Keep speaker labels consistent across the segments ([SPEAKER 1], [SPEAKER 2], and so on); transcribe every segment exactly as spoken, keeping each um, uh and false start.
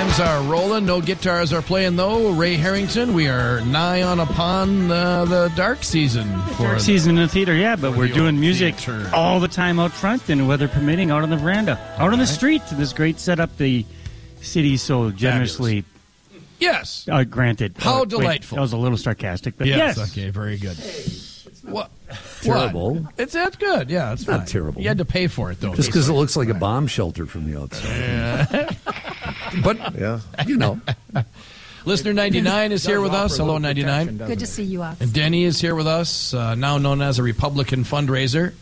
[SPEAKER 1] Drums are rolling. No guitars are playing, though. Ray Harrington, we are nigh on upon uh, the dark season. For
[SPEAKER 2] dark
[SPEAKER 1] the,
[SPEAKER 2] season in the theater, yeah, but we're doing music
[SPEAKER 1] theater.
[SPEAKER 2] all the time out front and weather permitting out on the veranda, out on the
[SPEAKER 1] right.
[SPEAKER 2] street. This great setup the city so generously
[SPEAKER 1] yes.
[SPEAKER 2] uh, granted.
[SPEAKER 1] How
[SPEAKER 2] uh,
[SPEAKER 1] delightful.
[SPEAKER 2] Wait, that was a little sarcastic, but
[SPEAKER 1] yes.
[SPEAKER 2] yes.
[SPEAKER 1] Okay, very good. What?
[SPEAKER 3] Terrible.
[SPEAKER 1] What? It's that's good. Yeah, it's,
[SPEAKER 3] it's
[SPEAKER 1] fine.
[SPEAKER 3] not terrible.
[SPEAKER 1] You had to pay for it though.
[SPEAKER 3] Just because it looks like a bomb shelter from the outside.
[SPEAKER 1] Yeah.
[SPEAKER 3] But yeah, you know.
[SPEAKER 1] Listener ninety-nine is here with us. Hello, ninety-nine.
[SPEAKER 4] Good to see you, Ox.
[SPEAKER 1] And Denny is here with us, uh, now known as a Republican fundraiser.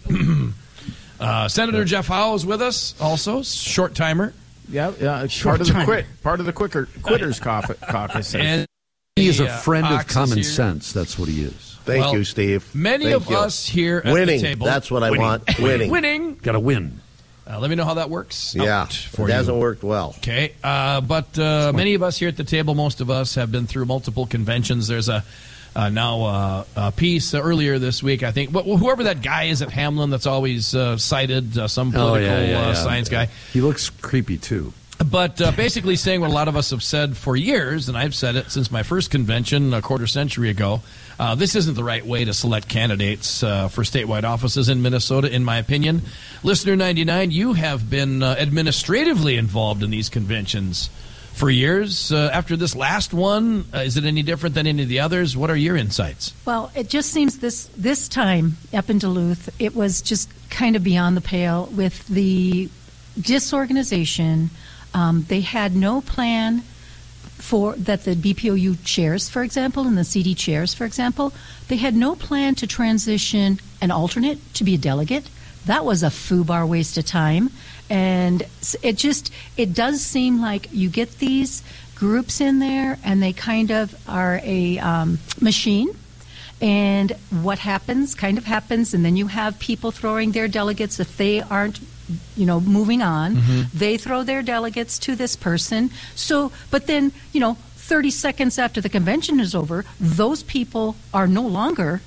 [SPEAKER 1] uh, Senator Jeff Howe is with us, also short timer.
[SPEAKER 5] Yeah, yeah, part of the quit, part of the quicker quitters caucus.
[SPEAKER 1] And
[SPEAKER 3] he is a
[SPEAKER 1] uh,
[SPEAKER 3] friend of
[SPEAKER 1] Ox
[SPEAKER 3] common
[SPEAKER 1] is here.
[SPEAKER 3] sense. That's what he is.
[SPEAKER 6] Thank
[SPEAKER 1] well,
[SPEAKER 6] you, Steve.
[SPEAKER 1] Many
[SPEAKER 6] Thank
[SPEAKER 1] of
[SPEAKER 6] you.
[SPEAKER 1] us here at
[SPEAKER 6] winning.
[SPEAKER 1] the table.
[SPEAKER 6] That's what I
[SPEAKER 3] winning.
[SPEAKER 6] want. Winning.
[SPEAKER 1] Winning.
[SPEAKER 3] Got to win.
[SPEAKER 1] Uh, let me know how that works.
[SPEAKER 6] Yeah,
[SPEAKER 1] out for
[SPEAKER 6] it
[SPEAKER 1] you.
[SPEAKER 6] hasn't worked well.
[SPEAKER 1] Okay, uh, but uh, many of us here at the table, most of us have been through multiple conventions. There's a uh, now uh, a piece uh, earlier this week, I think. Wh- whoever that guy is at Hamlin that's always uh, cited, uh, some political
[SPEAKER 3] oh, yeah, yeah,
[SPEAKER 1] uh,
[SPEAKER 3] yeah.
[SPEAKER 1] science guy.
[SPEAKER 3] He looks creepy, too.
[SPEAKER 1] But uh, basically saying what a lot of us have said for years, and I've said it since my first convention a quarter century ago, uh, this isn't the right way to select candidates uh, for statewide offices in Minnesota, in my opinion. Listener ninety-nine, you have been uh, administratively involved in these conventions for years. Uh, after this last one, uh, is it any different than any of the others? What are your insights?
[SPEAKER 4] Well, it just seems this this time up in Duluth, it was just kind of beyond the pale with the disorganization. Um, they had no plan for that the B P O U chairs, for example, and the C D chairs, for example, they had no plan to transition an alternate to be a delegate. That was a foobar waste of time. And it just, it does seem like you get these groups in there and they kind of are a um, machine. And what happens kind of happens, and then you have people throwing their delegates if they aren't, you know, moving on. Mm-hmm. They throw their delegates to this person. So, but then, you know, thirty seconds after the convention is over, those people are no longer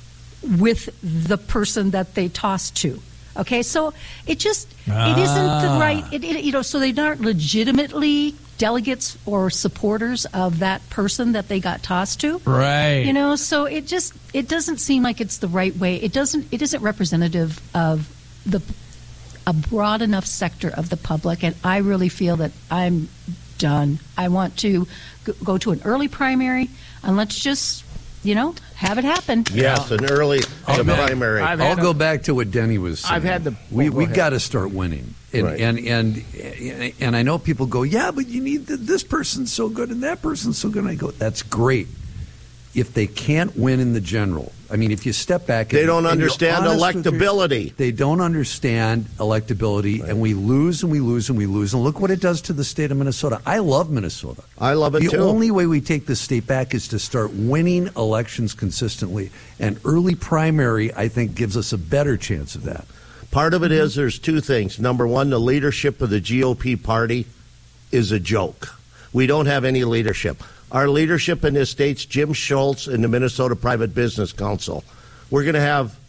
[SPEAKER 4] with the person that they tossed to. Okay, so it just, ah. it isn't the right, it, it, you know, so they aren't legitimately delegates or supporters of that person that they got tossed to.
[SPEAKER 1] Right.
[SPEAKER 4] You know, so it just, it doesn't seem like it's the right way. It doesn't, it isn't representative of the, a broad enough sector of the public, and I really feel that I'm done. I want to g- go to an early primary, and let's just, you know, have it happen.
[SPEAKER 6] Yes, an early
[SPEAKER 3] I'll,
[SPEAKER 6] the primary.
[SPEAKER 3] I'll
[SPEAKER 5] a,
[SPEAKER 3] go back to what Denny was saying.
[SPEAKER 5] I've had the.
[SPEAKER 3] We
[SPEAKER 5] oh,
[SPEAKER 3] we got to start winning, and,
[SPEAKER 6] right.
[SPEAKER 3] and and and and I know people go, yeah, but you need the, this person's so good and that person's so good. And I go, that's great. If they can't win in the general, I mean, if you step back,
[SPEAKER 6] they
[SPEAKER 3] and,
[SPEAKER 6] don't
[SPEAKER 3] and
[SPEAKER 6] understand electability.
[SPEAKER 3] They don't understand electability, right. And we lose and we lose and we lose. And look what it does to the state of Minnesota. I love Minnesota.
[SPEAKER 6] I love it
[SPEAKER 3] the
[SPEAKER 6] too.
[SPEAKER 3] The only way we take this state back is to start winning elections consistently. And early primary, I think, gives us a better chance of that.
[SPEAKER 6] Part of it is there's two things. Number one, the leadership of the G O P party is a joke. We don't have any leadership. Our leadership in this state's Jim Schultz and the Minnesota Private Business Council. We're going to have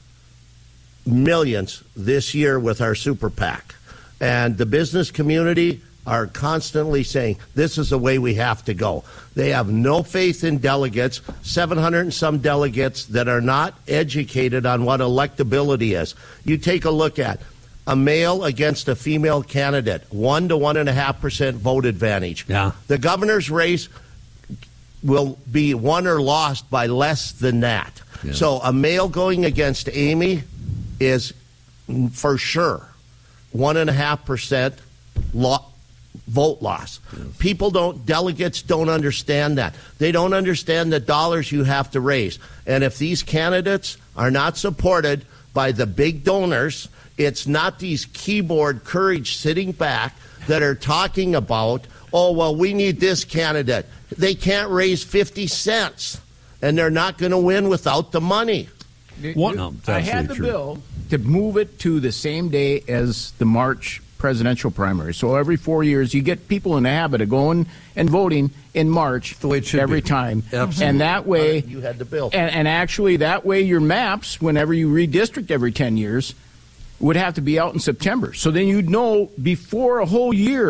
[SPEAKER 6] millions this year with our super PAC. And the business community are constantly saying, this is the way we have to go. They have no faith in delegates, seven hundred and some delegates that are not educated on what electability is. You take a look at a male against a female candidate, one to one and a half percent vote advantage.
[SPEAKER 3] Yeah.
[SPEAKER 6] The governor's race will be won or lost by less than that. Yeah. So a male going against Amy is for sure one and a half percent lo- vote loss. Yes. People don't, delegates don't understand that. They don't understand the dollars you have to raise. And if these candidates are not supported by the big donors, it's not these keyboard courage sitting back that are talking about, oh, well, we need this candidate. They can't raise fifty cents, and they're not going to win without the money.
[SPEAKER 5] What?
[SPEAKER 3] No,
[SPEAKER 5] I had the
[SPEAKER 3] true.
[SPEAKER 5] bill to move it to the same day as the March presidential primary. So every four years, you get people in the habit of going and voting in March
[SPEAKER 3] the way it should
[SPEAKER 5] every
[SPEAKER 3] be.
[SPEAKER 5] time.
[SPEAKER 3] Absolutely.
[SPEAKER 5] And that way,
[SPEAKER 6] you had the bill.
[SPEAKER 5] And, and actually, that way your maps, whenever you redistrict every ten years, would have to be out in September. So then you'd know before a whole year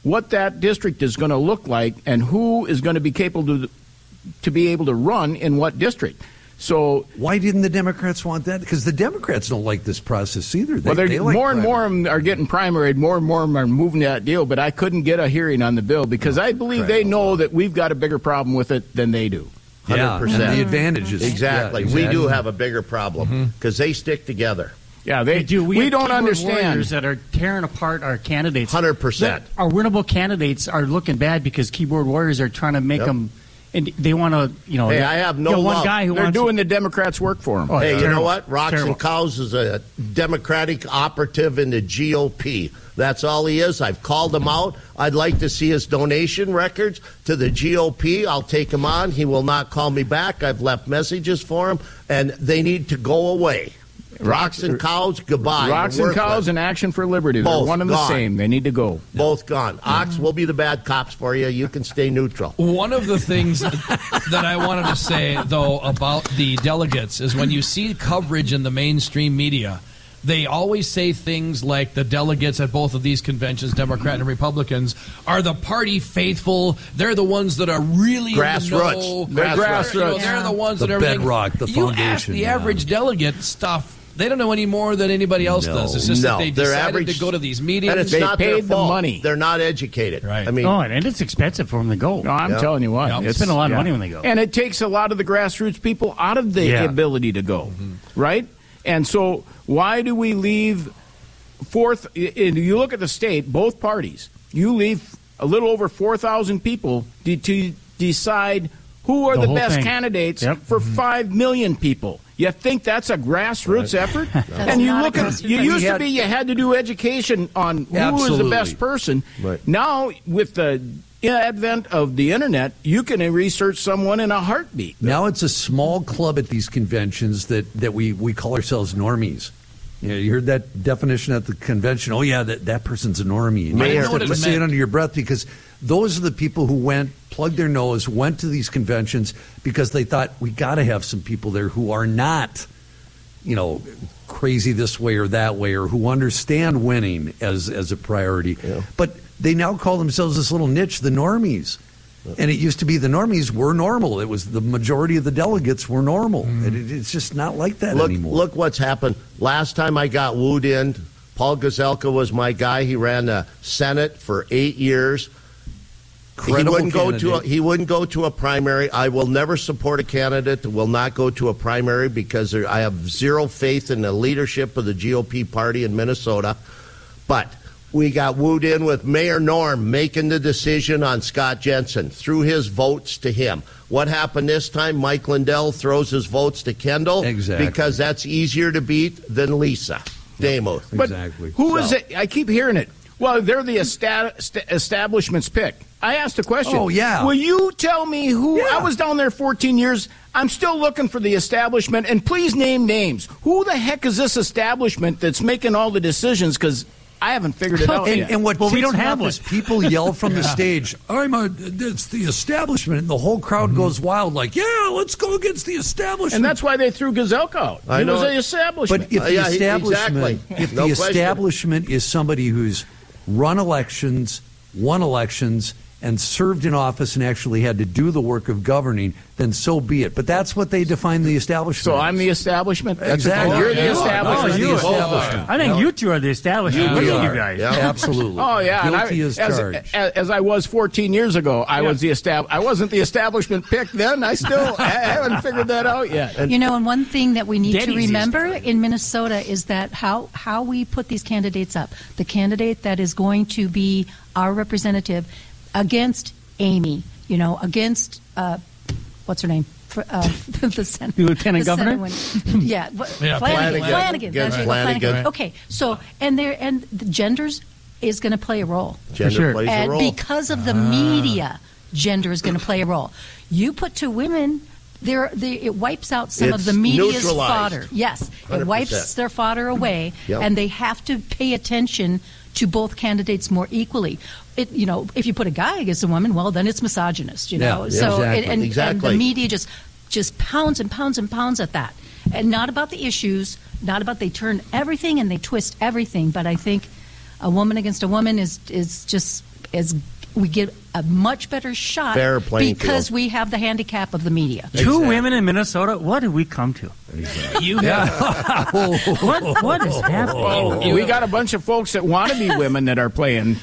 [SPEAKER 5] what that district is going to look like and who is going to be capable to, to be able to run in what district. So
[SPEAKER 3] why didn't the Democrats want that? Because the Democrats don't like this process either. They,
[SPEAKER 5] well, they're,
[SPEAKER 3] they like
[SPEAKER 5] more and
[SPEAKER 3] primary.
[SPEAKER 5] more of them are getting primaried, more and more of them are moving to that deal. But I couldn't get a hearing on the bill because I believe
[SPEAKER 3] crap.
[SPEAKER 5] they know that we've got a bigger problem with it than they do.
[SPEAKER 6] one hundred percent.
[SPEAKER 3] Yeah, and the advantages.
[SPEAKER 6] Exactly.
[SPEAKER 3] Yeah,
[SPEAKER 6] We
[SPEAKER 3] exactly.
[SPEAKER 6] do have a bigger problem because they stick together.
[SPEAKER 5] Yeah, they,
[SPEAKER 2] They do. We,
[SPEAKER 5] We,
[SPEAKER 2] have
[SPEAKER 5] don't
[SPEAKER 2] keyboard
[SPEAKER 5] understand.
[SPEAKER 2] warriors that are tearing apart our candidates.
[SPEAKER 6] one hundred percent.
[SPEAKER 2] The- Our winnable candidates are looking bad because keyboard warriors are trying to make
[SPEAKER 6] Yep.
[SPEAKER 2] them, and they want to, you know.
[SPEAKER 6] Hey,
[SPEAKER 2] they-
[SPEAKER 6] I have no
[SPEAKER 2] you know, one
[SPEAKER 6] love.
[SPEAKER 2] guy who
[SPEAKER 5] They're
[SPEAKER 2] wants
[SPEAKER 5] doing the Democrats' work for them.
[SPEAKER 2] Oh,
[SPEAKER 6] Hey,
[SPEAKER 2] it's
[SPEAKER 6] you know
[SPEAKER 2] terrible.
[SPEAKER 6] what? Roxon
[SPEAKER 2] Terrible.
[SPEAKER 6] Cowles is a Democratic operative in the G O P. That's all he is. I've called him out. I'd like to see his donation records to the G O P. I'll take him on. He will not call me back. I've left messages for him, and they need to go away. Roxon Cowles, goodbye.
[SPEAKER 5] Rocks
[SPEAKER 6] You're
[SPEAKER 5] and Cows
[SPEAKER 6] worthless.
[SPEAKER 5] and Action for Liberty. They're
[SPEAKER 6] Both
[SPEAKER 5] one and the
[SPEAKER 6] gone.
[SPEAKER 5] same. They need to go.
[SPEAKER 6] Both gone. Ox, we'll be the bad cops for you. You can stay neutral.
[SPEAKER 1] One of the things that I wanted to say, though, about the delegates is when you see coverage in the mainstream media, they always say things like the delegates at both of these conventions, Democrat and Republicans, are the party faithful. They're the ones that are really
[SPEAKER 6] Grassroots.
[SPEAKER 1] in the know.
[SPEAKER 6] They're
[SPEAKER 5] grassroots.
[SPEAKER 1] You know,
[SPEAKER 4] Yeah.
[SPEAKER 1] They're the ones
[SPEAKER 3] The
[SPEAKER 1] that everything.
[SPEAKER 3] bedrock, the
[SPEAKER 1] you ask
[SPEAKER 3] foundation,
[SPEAKER 1] the
[SPEAKER 3] yeah.
[SPEAKER 1] average delegate stuff. They don't know any more than anybody else
[SPEAKER 3] No.
[SPEAKER 1] does. It's just
[SPEAKER 6] No,
[SPEAKER 1] that they
[SPEAKER 6] they're
[SPEAKER 1] decided
[SPEAKER 6] average-
[SPEAKER 1] to go to these meetings.
[SPEAKER 6] And it's
[SPEAKER 5] They
[SPEAKER 6] not their
[SPEAKER 5] paid the
[SPEAKER 6] fault.
[SPEAKER 5] money.
[SPEAKER 6] They're not educated.
[SPEAKER 1] Right.
[SPEAKER 6] I mean,
[SPEAKER 2] Oh, and it's expensive for them to go.
[SPEAKER 5] No, I'm
[SPEAKER 6] Yeah.
[SPEAKER 5] telling you what.
[SPEAKER 1] Yeah.
[SPEAKER 2] They spend a lot of money when they go.
[SPEAKER 5] And it takes a lot of the grassroots people out of the
[SPEAKER 2] Yeah.
[SPEAKER 5] ability to go, right? And so why do we leave fourth? And you look at the state, both parties, you leave a little over four thousand people to, to decide who are
[SPEAKER 2] The
[SPEAKER 5] the,
[SPEAKER 2] whole
[SPEAKER 5] best
[SPEAKER 2] thing.
[SPEAKER 5] candidates
[SPEAKER 2] Yep.
[SPEAKER 5] for five million people. You think that's a grassroots effort?
[SPEAKER 4] That's
[SPEAKER 5] and you
[SPEAKER 4] not a
[SPEAKER 5] look at
[SPEAKER 4] grassroots
[SPEAKER 5] you
[SPEAKER 4] effort.
[SPEAKER 5] used
[SPEAKER 3] We
[SPEAKER 5] to be you had to do education on who is the
[SPEAKER 3] Absolutely.
[SPEAKER 5] best person.
[SPEAKER 6] Right.
[SPEAKER 5] Now with the advent of the internet, you can research someone in a heartbeat.
[SPEAKER 3] Now it's a small club at these conventions that, that we, we call ourselves normies. You know, you heard that definition at the convention. Oh, yeah, that, that person's a normie. And
[SPEAKER 6] Mayor.
[SPEAKER 3] you
[SPEAKER 6] I
[SPEAKER 3] have
[SPEAKER 1] know
[SPEAKER 3] to
[SPEAKER 1] what it
[SPEAKER 3] say it
[SPEAKER 1] meant.
[SPEAKER 3] under your breath because those are the people who went, plugged their nose, went to these conventions because they thought we got to have some people there who are not, you know, crazy this way or that way or who understand winning as, as a priority.
[SPEAKER 6] Yeah.
[SPEAKER 3] But they now call themselves this little niche, the normies. And it used to be the normies were normal. It was the majority of the delegates were normal. And it, it's just not like that
[SPEAKER 6] look,
[SPEAKER 3] anymore.
[SPEAKER 6] look what's happened. Last time I got wooed in, Paul Gazelka was my guy. He ran the Senate for eight years.
[SPEAKER 3] Credible
[SPEAKER 6] he wouldn't go to a,
[SPEAKER 3] candidate.
[SPEAKER 6] he wouldn't go to a primary. I will never support a candidate that will not go to a primary because there, I have zero faith in the leadership of the G O P party in Minnesota. But we got wooed in with Mayor Norm making the decision on Scott Jensen through his votes to him. What happened this time? Mike Lindell throws his votes to Kendall
[SPEAKER 3] Exactly.
[SPEAKER 6] because that's easier to beat than Lisa Demuth.
[SPEAKER 5] But
[SPEAKER 3] Exactly.
[SPEAKER 5] who is
[SPEAKER 6] So-
[SPEAKER 5] it? I keep hearing it. Well, they're the esta- st- establishment's pick. I asked a question.
[SPEAKER 3] Oh, yeah.
[SPEAKER 5] Will you tell me who?
[SPEAKER 3] Yeah.
[SPEAKER 5] I was down there fourteen years. I'm still looking for the establishment, and please name names. Who the heck is this establishment that's making all the decisions? Because I haven't figured it out
[SPEAKER 3] And,
[SPEAKER 5] yet.
[SPEAKER 3] and what
[SPEAKER 2] Well, we
[SPEAKER 3] freaks
[SPEAKER 2] don't
[SPEAKER 3] me
[SPEAKER 2] have
[SPEAKER 3] out
[SPEAKER 2] one.
[SPEAKER 3] is people yell from the stage, I'm a, it's the establishment. And the whole crowd goes wild, like, yeah, let's go against the establishment.
[SPEAKER 5] And that's why they threw Gazelka out.
[SPEAKER 6] I
[SPEAKER 5] he
[SPEAKER 6] know
[SPEAKER 5] was
[SPEAKER 6] it.
[SPEAKER 5] the establishment.
[SPEAKER 3] But if
[SPEAKER 6] Uh,
[SPEAKER 3] the
[SPEAKER 6] yeah,
[SPEAKER 3] establishment,
[SPEAKER 6] exactly.
[SPEAKER 3] if
[SPEAKER 6] No
[SPEAKER 3] the
[SPEAKER 6] question.
[SPEAKER 3] establishment is somebody who's run elections, won elections, and served in office and actually had to do the work of governing, then so be it. But that's what they define the establishment.
[SPEAKER 5] so
[SPEAKER 3] as.
[SPEAKER 5] I'm the establishment. That's
[SPEAKER 3] Exactly.
[SPEAKER 5] what- you're the
[SPEAKER 1] Yeah.
[SPEAKER 5] establishment.
[SPEAKER 3] Oh,
[SPEAKER 2] you
[SPEAKER 3] the
[SPEAKER 2] are.
[SPEAKER 3] establishment.
[SPEAKER 2] I think you two are the establishment.
[SPEAKER 6] You
[SPEAKER 2] Look at
[SPEAKER 6] are.
[SPEAKER 2] you guys.
[SPEAKER 6] Yeah.
[SPEAKER 3] Absolutely.
[SPEAKER 5] Oh yeah, and I,
[SPEAKER 3] Guilty as
[SPEAKER 5] as,
[SPEAKER 3] charged.
[SPEAKER 5] as, as I was fourteen years ago, I
[SPEAKER 2] Yeah.
[SPEAKER 5] was the estab- I wasn't the establishment pick then. I still I haven't figured that out yet.
[SPEAKER 4] You know, and one thing that we need to
[SPEAKER 2] Denny's
[SPEAKER 4] remember
[SPEAKER 2] used
[SPEAKER 4] in Minnesota is that how, how we put these candidates up. The candidate that is going to be our representative against Amy, you know, against, uh, what's her name? For, uh, the Senate.
[SPEAKER 2] The Lieutenant
[SPEAKER 4] the
[SPEAKER 2] Governor?
[SPEAKER 4] Senate one. yeah, what-
[SPEAKER 1] Yeah,
[SPEAKER 4] Flanagan.
[SPEAKER 6] Flanagan.
[SPEAKER 4] Flanagan.
[SPEAKER 6] Against
[SPEAKER 4] That's right,
[SPEAKER 6] Flanagan.
[SPEAKER 4] Okay, so, and there, and the genders is going to play a role.
[SPEAKER 6] Gender
[SPEAKER 2] sure.
[SPEAKER 6] plays a
[SPEAKER 4] And
[SPEAKER 6] role.
[SPEAKER 4] because of the media, gender is going to play a role. You put two women, there, the, it wipes out some
[SPEAKER 6] It's
[SPEAKER 4] of the media's
[SPEAKER 6] neutralized.
[SPEAKER 4] fodder. Yes,
[SPEAKER 6] one
[SPEAKER 4] it
[SPEAKER 6] hundred
[SPEAKER 4] wipes
[SPEAKER 6] percent.
[SPEAKER 4] their fodder away,
[SPEAKER 6] Yep.
[SPEAKER 4] and they have to pay attention to both candidates more equally. It, you know, if you put a guy against a woman, well, then it's misogynist. You
[SPEAKER 3] Yeah,
[SPEAKER 4] know,
[SPEAKER 3] yeah,
[SPEAKER 4] so
[SPEAKER 3] exactly.
[SPEAKER 4] and, and,
[SPEAKER 6] Exactly.
[SPEAKER 4] and the media just just pounds and pounds and pounds at that, and not about the issues, not about they turn everything and they twist everything. But I think a woman against a woman is is just as we get a much better shot
[SPEAKER 6] Fair playing
[SPEAKER 4] because
[SPEAKER 6] field.
[SPEAKER 4] we have the handicap of the media.
[SPEAKER 2] Two women in Minnesota. What did we come to?
[SPEAKER 1] You have
[SPEAKER 2] What what is happening?
[SPEAKER 5] Oh, we got a bunch of folks that want to be women that are playing.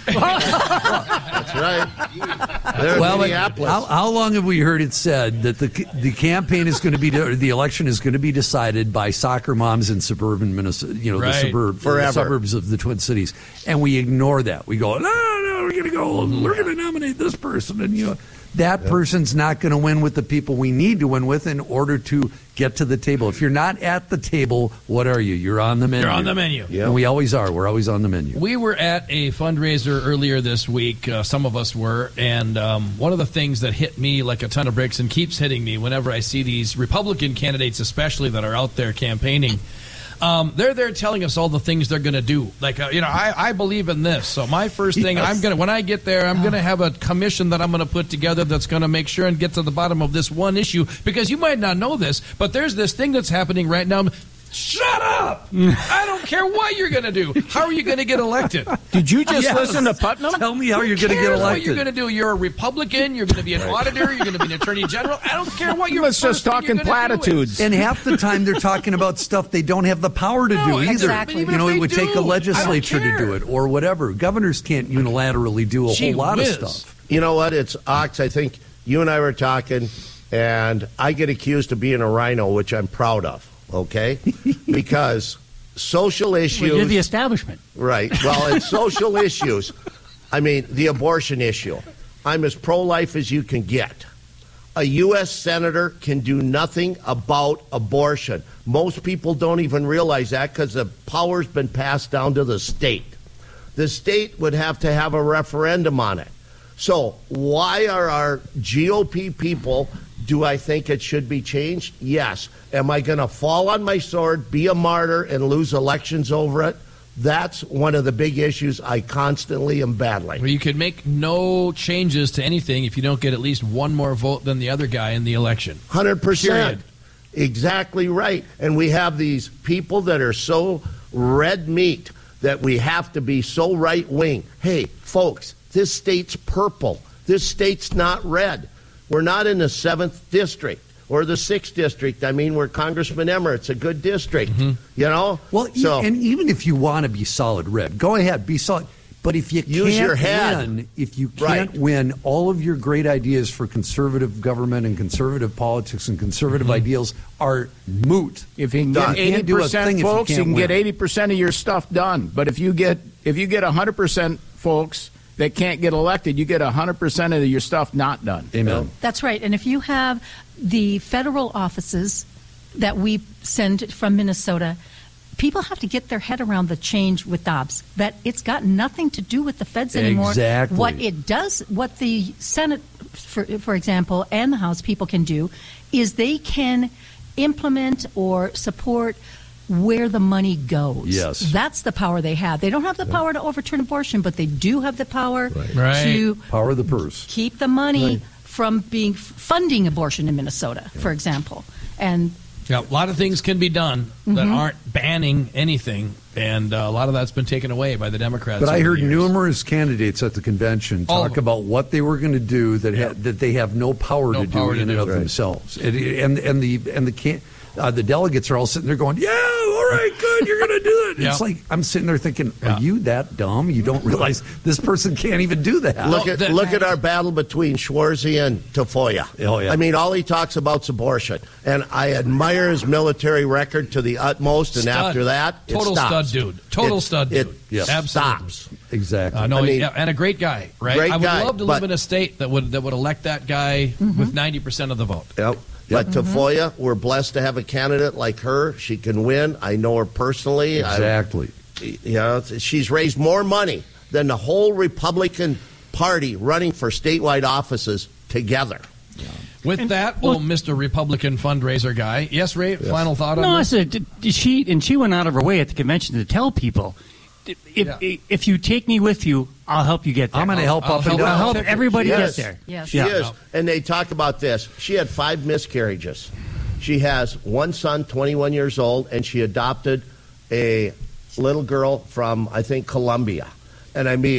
[SPEAKER 6] That's right. They're
[SPEAKER 3] Well,
[SPEAKER 6] in
[SPEAKER 3] but
[SPEAKER 6] Minneapolis.
[SPEAKER 3] how, how long have we heard it said that the the campaign is going to be the election is going to be decided by soccer moms in suburban Minnesota, you know,
[SPEAKER 1] Right.
[SPEAKER 3] the suburb
[SPEAKER 6] Forever.
[SPEAKER 3] the suburbs of the Twin Cities, and we ignore that. We go, no, no, we're going to go, we're going to nominate this person, and you know, that person's not going to win with the people we need to win with in order to get to the table. If you're not at the table, what are you? You're on the menu.
[SPEAKER 1] You're on the menu.
[SPEAKER 6] Yeah.
[SPEAKER 3] And we always are. We're always on the menu.
[SPEAKER 1] We were at a fundraiser earlier this week. Uh, some of us were. And um, one of the things that hit me like a ton of bricks and keeps hitting me whenever I see these Republican candidates, especially that are out there campaigning, um, they're there telling us all the things they're going to do. Like, uh, you know, I, I believe in this. So my first thing,
[SPEAKER 3] Yes.
[SPEAKER 1] I'm going to, when I get there, I'm going to have a commission that I'm going to put together that's going to make sure and get to the bottom of this one issue. Because you might not know this, but there's this thing that's happening right now. Shut up! I don't care what you're going to do. How are you going to get elected?
[SPEAKER 5] Did you just
[SPEAKER 3] Yes.
[SPEAKER 5] listen to Putnam?
[SPEAKER 3] Tell me how you're going to get
[SPEAKER 1] cares
[SPEAKER 3] elected.
[SPEAKER 1] What you're going to do? You're a Republican. You're going to be an auditor. You're going to be an attorney general. I don't care what you're.
[SPEAKER 5] Let's just talk in platitudes.
[SPEAKER 3] And half the time they're talking about stuff they don't have the power to
[SPEAKER 1] No,
[SPEAKER 3] do either.
[SPEAKER 4] exactly.
[SPEAKER 3] You
[SPEAKER 1] Even
[SPEAKER 3] know,
[SPEAKER 1] if
[SPEAKER 3] it
[SPEAKER 1] they
[SPEAKER 3] would take
[SPEAKER 1] do,
[SPEAKER 3] a
[SPEAKER 1] I don't
[SPEAKER 3] legislature to
[SPEAKER 1] care.
[SPEAKER 3] do it or whatever. Governors can't unilaterally do a
[SPEAKER 1] Gee
[SPEAKER 3] whole lot
[SPEAKER 1] whiz.
[SPEAKER 3] of stuff.
[SPEAKER 6] You know what? It's Ox. I think you and I were talking, and I get accused of being a rhino, which I'm proud of. Okay, because social issues.
[SPEAKER 2] Well, you're the establishment.
[SPEAKER 6] Right. Well, it's social issues. I mean, the abortion issue. I'm as pro-life as you can get. A U S senator can do nothing about abortion. Most people don't even realize that because the power's been passed down to the state. The state would have to have a referendum on it. So why are our G O P people, do I think it should be changed? Yes. Am I going to fall on my sword, be a martyr, and lose elections over it? That's one of the big issues I constantly am battling.
[SPEAKER 1] Well, you could make no changes to anything if you don't get at least one more vote than the other guy in the election.
[SPEAKER 6] one hundred percent.
[SPEAKER 1] Period.
[SPEAKER 6] Exactly right. And we have these people that are so red meat that we have to be so right wing. Hey, folks, this state's purple. This state's not red. We're not in the seventh district or the sixth district. I mean, we're Congressman Emmert's a good district, you know?
[SPEAKER 3] Well, e-
[SPEAKER 6] so,
[SPEAKER 3] and even if you want to be solid red, go ahead, be solid. But if you
[SPEAKER 6] Use
[SPEAKER 3] can't
[SPEAKER 6] your head.
[SPEAKER 3] win, if you can't
[SPEAKER 6] Right.
[SPEAKER 3] win all of your great ideas for conservative government and conservative politics and conservative ideals are moot.
[SPEAKER 5] If you can
[SPEAKER 6] Done.
[SPEAKER 5] get
[SPEAKER 3] You can't
[SPEAKER 5] eighty
[SPEAKER 3] do a
[SPEAKER 5] percent
[SPEAKER 3] thing if you
[SPEAKER 5] folks, you
[SPEAKER 3] can't
[SPEAKER 5] can get
[SPEAKER 3] win.
[SPEAKER 5] eighty percent of your stuff done. But if you get if you get one hundred percent folks that can't get elected, you get one hundred percent of your stuff not done.
[SPEAKER 3] Amen.
[SPEAKER 4] That's right. And if you have the federal offices that we send from Minnesota, people have to get their head around the change with Dobbs. That it's got nothing to do with the feds anymore.
[SPEAKER 3] Exactly.
[SPEAKER 4] What it does, what the Senate, for, for example, and the House people can do is they can implement or support where the money goes.
[SPEAKER 3] Yes.
[SPEAKER 4] That's the power they have. They don't have the power to overturn abortion, but they do have the power
[SPEAKER 1] Right.
[SPEAKER 4] to
[SPEAKER 3] Power of the purse.
[SPEAKER 4] keep the money from being funding abortion in Minnesota, for example. And
[SPEAKER 1] Yeah, a lot of things can be done that aren't banning anything, and uh, a lot of that's been taken away by the Democrats.
[SPEAKER 3] But I
[SPEAKER 1] over
[SPEAKER 3] heard
[SPEAKER 1] the years.
[SPEAKER 3] numerous candidates at the convention
[SPEAKER 1] All of
[SPEAKER 3] talk
[SPEAKER 1] them.
[SPEAKER 3] about what they were going to do that ha- that they have no power
[SPEAKER 1] No
[SPEAKER 3] to
[SPEAKER 1] power
[SPEAKER 3] do
[SPEAKER 1] to
[SPEAKER 3] in and
[SPEAKER 1] do.
[SPEAKER 3] of
[SPEAKER 1] Right.
[SPEAKER 3] themselves. And, and and the and the can uh, the delegates are all sitting there going, "Yeah, all right, good, you're going to do it."
[SPEAKER 1] Yeah.
[SPEAKER 3] It's like I'm sitting there thinking,
[SPEAKER 1] Yeah.
[SPEAKER 3] "Are you that dumb? You don't realize this person can't even do that."
[SPEAKER 6] Look
[SPEAKER 1] Well,
[SPEAKER 6] at
[SPEAKER 1] that-
[SPEAKER 6] look at our battle between Schwarzy and Tafoya.
[SPEAKER 3] Oh, yeah.
[SPEAKER 6] I mean, all he talks about is abortion, and I admire his military record to the utmost. And
[SPEAKER 1] Stud.
[SPEAKER 6] after that, it
[SPEAKER 3] Oh,
[SPEAKER 1] Total
[SPEAKER 6] stops.
[SPEAKER 1] stud dude. Total
[SPEAKER 6] It-
[SPEAKER 1] stud
[SPEAKER 6] it
[SPEAKER 1] dude.
[SPEAKER 3] Yes.
[SPEAKER 1] Absolutely.
[SPEAKER 6] stops.
[SPEAKER 3] Exactly.
[SPEAKER 1] Uh, no,
[SPEAKER 6] I
[SPEAKER 1] he-
[SPEAKER 6] mean-
[SPEAKER 1] yeah, and a great guy, right?
[SPEAKER 6] Great
[SPEAKER 1] I would
[SPEAKER 6] guy,
[SPEAKER 1] love to live
[SPEAKER 6] but-
[SPEAKER 1] in a state that would that would elect that guy with ninety percent of the vote.
[SPEAKER 6] Yep. But Tafoya, we're blessed to have a candidate like her. She can win. I know her personally. I-
[SPEAKER 3] Exactly.
[SPEAKER 6] you know, she's raised more money than the whole Republican Party running for statewide offices together.
[SPEAKER 1] With that, oh, Mister Republican fundraiser guy. Yes, Ray, final thought on
[SPEAKER 2] No, I
[SPEAKER 1] this?
[SPEAKER 2] said d- d- she and she went out of her way at the convention to tell people, if
[SPEAKER 1] Yeah.
[SPEAKER 2] if you take me with you, I'll help you get there.
[SPEAKER 3] I'm going to help
[SPEAKER 1] I'll
[SPEAKER 3] up
[SPEAKER 1] help
[SPEAKER 3] and
[SPEAKER 2] I'll
[SPEAKER 3] down.
[SPEAKER 2] help everybody
[SPEAKER 6] Yes.
[SPEAKER 2] get there.
[SPEAKER 4] Yes.
[SPEAKER 6] She
[SPEAKER 2] Yeah.
[SPEAKER 6] is. And they talk about this. She had five miscarriages. She has one son, twenty-one years old, and she adopted a little girl from, I think, Colombia. And I mean,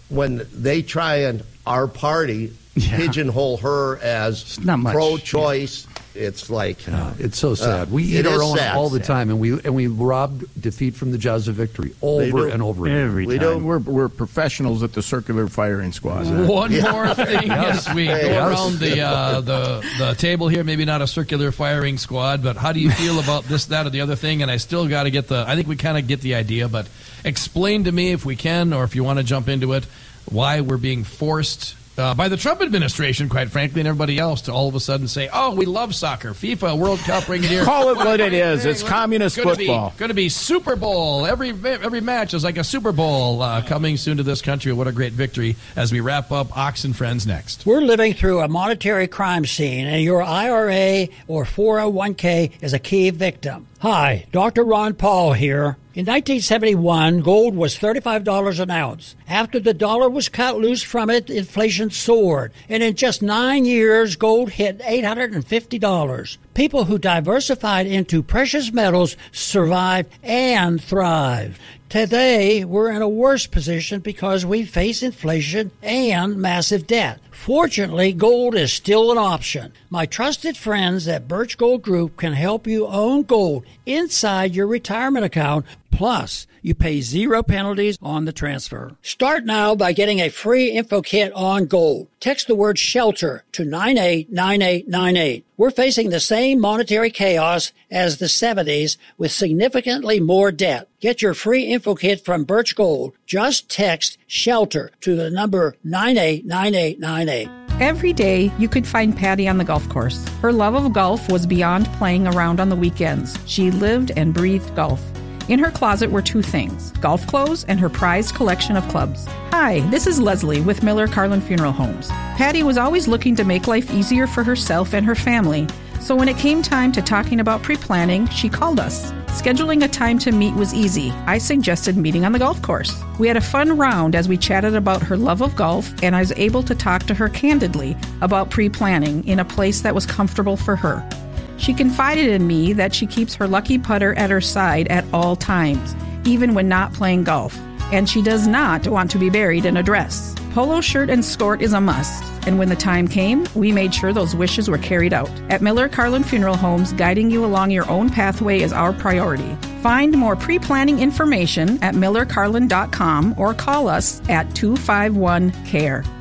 [SPEAKER 6] when they try and our party
[SPEAKER 2] Yeah.
[SPEAKER 6] pigeonhole her as
[SPEAKER 2] not much.
[SPEAKER 6] pro-choice, it's like
[SPEAKER 3] Yeah, it's so sad.
[SPEAKER 6] Uh,
[SPEAKER 3] we eat
[SPEAKER 6] it
[SPEAKER 3] our
[SPEAKER 6] is
[SPEAKER 3] own
[SPEAKER 6] sad,
[SPEAKER 3] all the
[SPEAKER 6] sad.
[SPEAKER 3] time, and we and we robbed defeat from the jaws of victory
[SPEAKER 6] They
[SPEAKER 3] over
[SPEAKER 6] do.
[SPEAKER 3] and over again.
[SPEAKER 2] Every
[SPEAKER 6] We
[SPEAKER 2] time.
[SPEAKER 6] don't-
[SPEAKER 5] We're, we're professionals at the circular firing squad.
[SPEAKER 1] One more thing as we go
[SPEAKER 3] Yes.
[SPEAKER 1] around the, uh, the the table here. Maybe not a circular firing squad, but how do you feel about this, that, or the other thing? And I still got to get the. I think we kind of get the idea, but explain to me if we can, or if you want to jump into it, why we're being forced. Uh, by the Trump administration, quite frankly, and everybody else, to all of a sudden say, "Oh, we love soccer, FIFA World Cup, bring it here."
[SPEAKER 5] Call it what it is. It's communist
[SPEAKER 1] Gonna
[SPEAKER 5] football.
[SPEAKER 1] Be, going to be Super Bowl. Every every match is like a Super Bowl uh, coming soon to this country. What a great victory! As we wrap up Ox and Friends next.
[SPEAKER 7] We're living through a monetary crime scene, and your I R A or four oh one k is a key victim. Hi, Doctor Ron Paul here. In nineteen seventy-one, gold was thirty-five dollars an ounce. After the dollar was cut loose from it, inflation soared. And in just nine years, gold hit eight hundred fifty dollars. People who diversified into precious metals survived and thrived. Today, we're in a worse position because we face inflation and massive debt. Fortunately, gold is still an option. My trusted friends at Birch Gold Group can help you own gold inside your retirement account. Plus, you pay zero penalties on the transfer. Start now by getting a free info kit on gold. Text the word SHELTER to nine eight nine eight nine eight. We're facing the same monetary chaos as the seventies with significantly more debt. Get your free info kit from Birch Gold. Just text SHELTER to the number nine eight nine eight nine eight.
[SPEAKER 8] Every day, you could find Patty on the golf course. Her love of golf was beyond playing around on the weekends. She lived and breathed golf. In her closet were two things, golf clothes and her prized collection of clubs. Hi, this is Leslie with Miller Carlin Funeral Homes. Patty was always looking to make life easier for herself and her family. So when it came time to talking about pre-planning, she called us. Scheduling a time to meet was easy. I suggested meeting on the golf course. We had a fun round as we chatted about her love of golf, and I was able to talk to her candidly about pre-planning in a place that was comfortable for her. She confided in me that she keeps her lucky putter at her side at all times, even when not playing golf. And she does not want to be buried in a dress. Polo shirt and skirt is a must. And when the time came, we made sure those wishes were carried out. At Miller Carlin Funeral Homes, guiding you along your own pathway is our priority. Find more pre-planning information at miller carlin dot com or call us at two five one C A R E.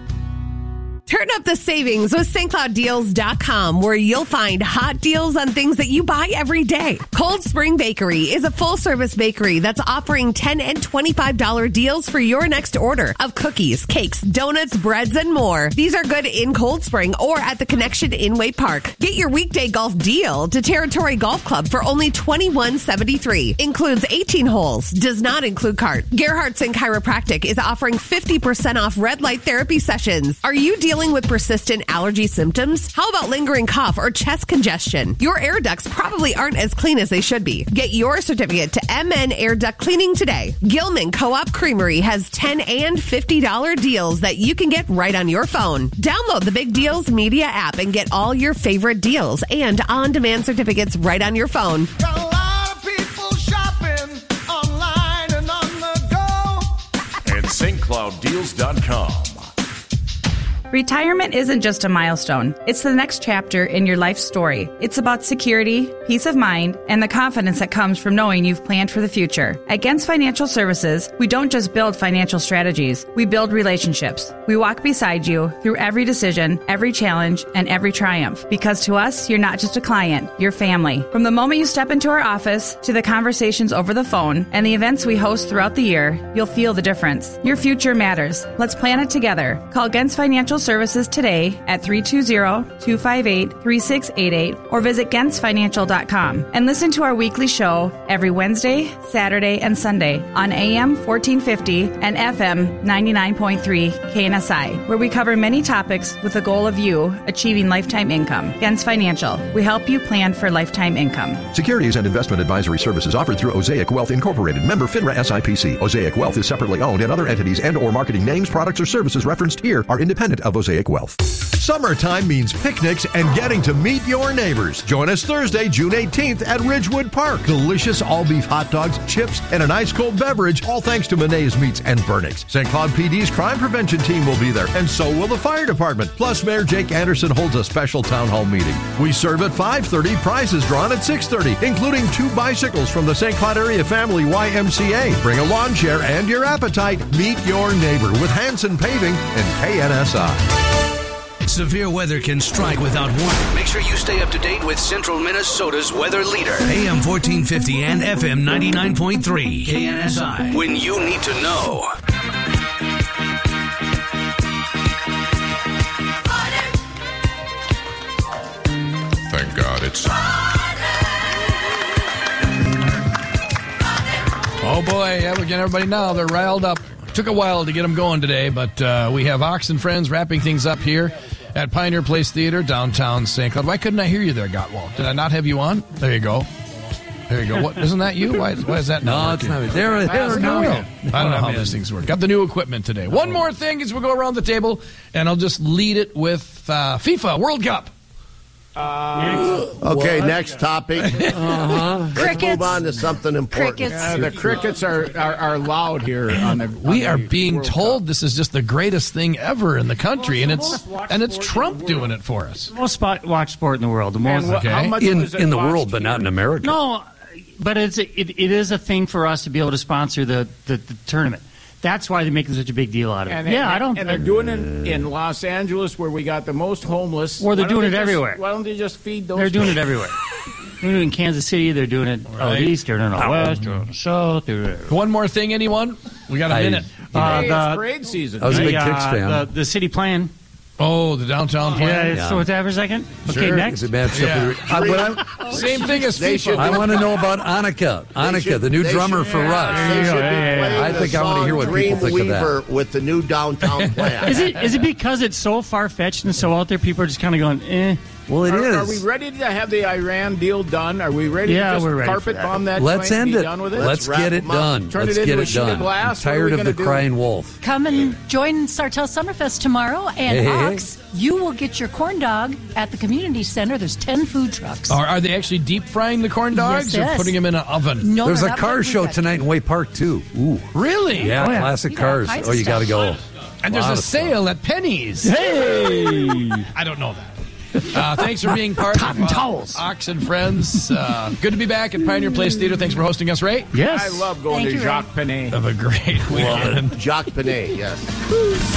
[SPEAKER 9] Turn up the savings with Saint Cloud Deals dot com, where you'll find hot deals on things that you buy every day. Cold Spring Bakery is a full-service bakery that's offering ten dollars and twenty-five dollars deals for your next order of cookies, cakes, donuts, breads, and more. These are good in Cold Spring or at the Connection in Way Park. Get your weekday golf deal to Territory Golf Club for only twenty-one dollars and seventy-three cents. Includes eighteen holes. Does not include cart. Gerhardt's and Chiropractic is offering fifty percent off red light therapy sessions. Are you dealing with persistent allergy symptoms? How about lingering cough or chest congestion? Your air ducts probably aren't as clean as they should be. Get your certificate to M N Air Duct Cleaning today. Gilman Co-op Creamery has ten dollars and fifty dollars deals that you can get right on your phone. Download the Big Deals Media app and get all your favorite deals and on-demand certificates right on your phone.
[SPEAKER 10] Got a lot of people shopping online and on the go
[SPEAKER 11] at Saint Cloud Deals dot com.
[SPEAKER 12] Retirement isn't just a milestone. It's the next chapter in your life story. It's about security, peace of mind, and the confidence that comes from knowing you've planned for the future. At Gens Financial Services, we don't just build financial strategies. We build relationships. We walk beside you through every decision, every challenge, and every triumph. Because to us, you're not just a client, you're family. From the moment you step into our office to the conversations over the phone and the events we host throughout the year, you'll feel the difference. Your future matters. Let's plan it together. Call Gens Financial Services today at three two zero, two five eight, three six eight eight or visit gens financial dot com and listen to our weekly show every Wednesday, Saturday, and Sunday on A M fourteen fifty and F M ninety-nine point three K N S I, where we cover many topics with the goal of you achieving lifetime income. Gens Financial, we help you plan for lifetime income.
[SPEAKER 13] Securities and investment advisory services offered through Osaic Wealth Incorporated, member FINRA S I P C. Osaic Wealth is separately owned, and other entities and or marketing names, products, or services referenced here are independent of of Osaic Wealth.
[SPEAKER 14] Summertime means picnics and getting to meet your neighbors. Join us Thursday, June eighteenth at Ridgewood Park. Delicious all-beef hot dogs, chips, and an ice-cold beverage, all thanks to Monet's Meats and Burnix. Saint Cloud P D's crime prevention team will be there, and so will the fire department. Plus, Mayor Jake Anderson holds a special town hall meeting. We serve at five thirty, prizes drawn at six thirty, including two bicycles from the Saint Cloud Area Family Y M C A. Bring a lawn chair and your appetite. Meet your neighbor with Hanson Paving and K N S I.
[SPEAKER 15] Severe weather can strike without warning. Make sure you stay up to date with Central Minnesota's weather leader. A M fourteen fifty and F M ninety-nine point three. K N S I. When you need to know.
[SPEAKER 16] Thank God it's...
[SPEAKER 1] Oh, boy. Yeah, we're getting everybody now. They're riled up. Took a while to get them going today, but uh, we have Ox and Friends wrapping things up here at Pioneer Place Theater, downtown Saint Cloud. Why couldn't I hear you there, Gottwald? Did I not have you on? There you go. There you go. What, isn't that you? Why, why is that not
[SPEAKER 3] No,
[SPEAKER 1] working?
[SPEAKER 3] it's not. There, there, no.
[SPEAKER 1] I don't know how these things work. Got the new equipment today. One more thing as we go around the table, and I'll just lead it with uh, FIFA World Cup.
[SPEAKER 6] Uh, okay, what? Next topic.
[SPEAKER 5] Uh-huh.
[SPEAKER 6] Let's
[SPEAKER 4] Crickets.
[SPEAKER 6] move on to something important.
[SPEAKER 4] Crickets.
[SPEAKER 5] Uh, the crickets are, are, are loud here. On the,
[SPEAKER 1] We
[SPEAKER 5] on
[SPEAKER 1] are
[SPEAKER 5] the
[SPEAKER 1] being
[SPEAKER 5] World
[SPEAKER 1] told
[SPEAKER 5] Cup.
[SPEAKER 1] this is just the greatest thing ever in the country, and it's
[SPEAKER 2] most watched
[SPEAKER 1] and it's
[SPEAKER 2] sport
[SPEAKER 1] Trump
[SPEAKER 2] in the
[SPEAKER 1] doing
[SPEAKER 2] world.
[SPEAKER 1] it for us.
[SPEAKER 2] The most spot, watched sport in the world. The most.
[SPEAKER 5] And wha- how much
[SPEAKER 3] In,
[SPEAKER 5] was it
[SPEAKER 3] in the
[SPEAKER 5] watched
[SPEAKER 3] world, but not in
[SPEAKER 5] here?
[SPEAKER 3] America.
[SPEAKER 2] No, but it's it, it is a thing for us to be able to sponsor the, the, the tournament. That's why they're making such a big deal out of it.
[SPEAKER 5] And,
[SPEAKER 2] yeah,
[SPEAKER 5] and,
[SPEAKER 2] I don't.
[SPEAKER 5] And they're doing it in Los Angeles, where we got the most homeless.
[SPEAKER 2] Or they're
[SPEAKER 5] Why don't
[SPEAKER 2] doing
[SPEAKER 5] they
[SPEAKER 2] it
[SPEAKER 5] just-
[SPEAKER 2] everywhere.
[SPEAKER 5] Why don't they just feed those?
[SPEAKER 2] They're doing it
[SPEAKER 5] people?
[SPEAKER 2] everywhere. They're doing it in Kansas City. They're doing it out
[SPEAKER 1] Right.
[SPEAKER 2] east. They're doing it out west. They're doing it out south. They're doing it-
[SPEAKER 1] One more thing, anyone? We got a
[SPEAKER 3] I-
[SPEAKER 1] minute.
[SPEAKER 2] Uh,
[SPEAKER 5] Hey,
[SPEAKER 2] the-
[SPEAKER 5] it's parade season.
[SPEAKER 3] I was a big
[SPEAKER 2] the,
[SPEAKER 3] Kicks
[SPEAKER 2] uh,
[SPEAKER 3] fan.
[SPEAKER 2] The, the city plan.
[SPEAKER 1] Oh, the downtown plan.
[SPEAKER 2] Yeah, so what's that for a second? Okay,
[SPEAKER 3] Sure,
[SPEAKER 2] next.
[SPEAKER 3] it's a matchup
[SPEAKER 1] Yeah.
[SPEAKER 3] with- I, what I-
[SPEAKER 1] Same thing as
[SPEAKER 6] They
[SPEAKER 1] FIFA.
[SPEAKER 6] should-
[SPEAKER 3] I want to know about Annika. Annika,
[SPEAKER 6] should-
[SPEAKER 3] the new
[SPEAKER 6] they
[SPEAKER 3] drummer
[SPEAKER 6] should-
[SPEAKER 3] for Rush.
[SPEAKER 6] They
[SPEAKER 2] you
[SPEAKER 6] should
[SPEAKER 2] go.
[SPEAKER 6] be
[SPEAKER 2] Yeah, yeah, yeah.
[SPEAKER 6] playing
[SPEAKER 3] I think
[SPEAKER 6] the
[SPEAKER 3] I wanna
[SPEAKER 6] song
[SPEAKER 3] hear what people think of that.
[SPEAKER 6] Dreamweaver with the new downtown plan.
[SPEAKER 2] Is it is it because it's so far fetched and so out there? People are just kind of going, eh.
[SPEAKER 3] Well, it
[SPEAKER 5] Are,
[SPEAKER 3] is.
[SPEAKER 5] are we ready to have the Iran deal done? Are we ready
[SPEAKER 2] Yeah,
[SPEAKER 5] to just
[SPEAKER 2] we're ready
[SPEAKER 5] carpet
[SPEAKER 2] for that.
[SPEAKER 5] bomb that
[SPEAKER 3] Let's
[SPEAKER 5] joint and
[SPEAKER 3] end
[SPEAKER 5] be
[SPEAKER 3] it.
[SPEAKER 5] done with it?
[SPEAKER 3] Let's
[SPEAKER 6] Let's wrap
[SPEAKER 3] get it
[SPEAKER 6] them up.
[SPEAKER 3] done.
[SPEAKER 5] Turn
[SPEAKER 3] Let's
[SPEAKER 5] it
[SPEAKER 3] get
[SPEAKER 5] into a
[SPEAKER 3] it
[SPEAKER 5] sheet of
[SPEAKER 3] done.
[SPEAKER 5] glass?
[SPEAKER 3] I'm
[SPEAKER 5] What are we
[SPEAKER 3] tired of
[SPEAKER 5] gonna
[SPEAKER 3] the
[SPEAKER 5] do?
[SPEAKER 3] crying wolf.
[SPEAKER 4] Come and join Sartell Summerfest tomorrow, and
[SPEAKER 3] Hey, hey, hey.
[SPEAKER 4] Ox, you will get your corn dog at the community center. There's ten food trucks.
[SPEAKER 1] Are, are they actually deep frying the corn dogs
[SPEAKER 4] Yes,
[SPEAKER 1] or
[SPEAKER 4] yes.
[SPEAKER 1] putting them in an oven?
[SPEAKER 4] No,
[SPEAKER 3] There's
[SPEAKER 4] they're
[SPEAKER 3] a
[SPEAKER 4] not
[SPEAKER 3] car
[SPEAKER 4] putting
[SPEAKER 3] show
[SPEAKER 4] that.
[SPEAKER 3] tonight in Way Park, too. Ooh.
[SPEAKER 1] Really?
[SPEAKER 3] Yeah,
[SPEAKER 2] Oh, yeah.
[SPEAKER 3] classic
[SPEAKER 4] You got all
[SPEAKER 3] cars.
[SPEAKER 4] kinds
[SPEAKER 3] Oh,
[SPEAKER 4] of
[SPEAKER 3] you got to
[SPEAKER 4] stuff.
[SPEAKER 3] go.
[SPEAKER 1] And there's
[SPEAKER 3] Lot
[SPEAKER 1] a
[SPEAKER 3] of
[SPEAKER 1] sale at Penny's.
[SPEAKER 2] Hey!
[SPEAKER 1] I don't know that. Uh, thanks for being part
[SPEAKER 2] Cotton
[SPEAKER 1] of uh,
[SPEAKER 2] towels.
[SPEAKER 1] Ox and Friends. Uh, good to be back at Pioneer Place Theater. Thanks for hosting us, Ray.
[SPEAKER 2] Yes.
[SPEAKER 5] I love going
[SPEAKER 4] Thank
[SPEAKER 5] to
[SPEAKER 4] you, Ray.
[SPEAKER 5] Jacques Panay.
[SPEAKER 1] Have a great weekend.
[SPEAKER 6] Jacques Panay, yes.